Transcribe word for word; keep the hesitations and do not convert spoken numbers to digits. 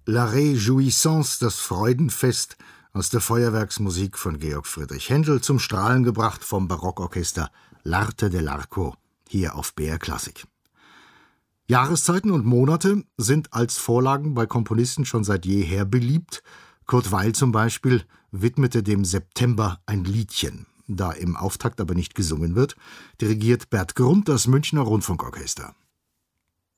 La Réjouissance, das Freudenfest aus der Feuerwerksmusik von Georg Friedrich Händel, zum Strahlen gebracht vom Barockorchester L'Arte dell'Arco, hier auf B R Klassik. Jahreszeiten und Monate sind als Vorlagen bei Komponisten schon seit jeher beliebt. Kurt Weill zum Beispiel widmete dem September ein Liedchen. Da im Auftakt aber nicht gesungen wird, dirigiert Bert Grund das Münchner Rundfunkorchester.